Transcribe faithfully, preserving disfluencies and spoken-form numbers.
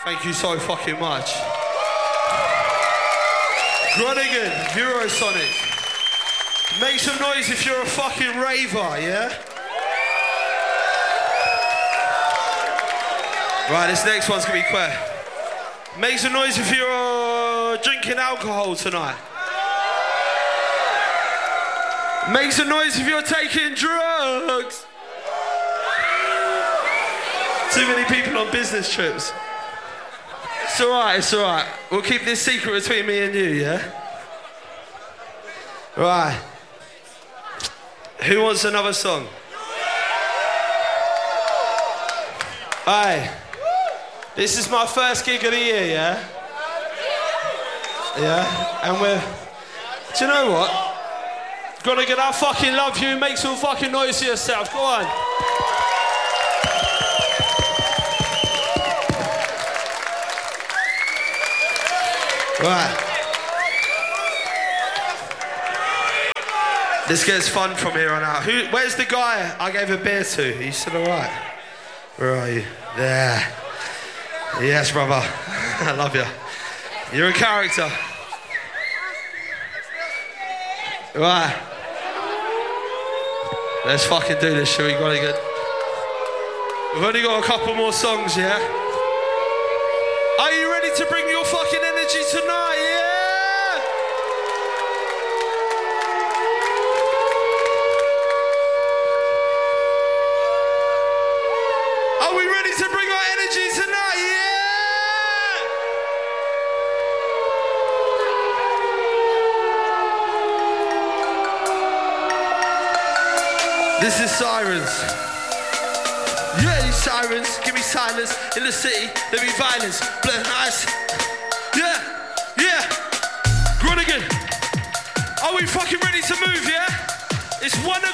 Thank you so fucking much. Groningen, Eurosonic. Make some noise if you're a fucking raver, yeah? Right, this next one's gonna be quick. Make some noise if you're uh, drinking alcohol tonight. Make some noise if you're taking drugs. Too many people on business trips. It's alright, it's alright. We'll keep this secret between me and you, yeah? Right. Who wants another song? Hey. This is my first gig of the year, yeah? Yeah? And we're... Do you know what? Gonna get I fucking love you, make some fucking noise to yourself. Go on. Right. This gets fun from here on out. Who? Where's the guy I gave a beer to? He's still alright? Where are you? There. Yes, brother. I love you. You're a character. Right. Let's fucking do this, shall we? Got it good. We've only got a couple more songs, yeah? Are you ready to bring your fucking energy tonight, yeah? Are we ready to bring our energy tonight, yeah? This is Sirens. Yeah, these sirens, give me silence. In the city, there be violence. Blood and ice. Yeah, yeah. Groningen. Are we fucking ready to move, yeah? It's one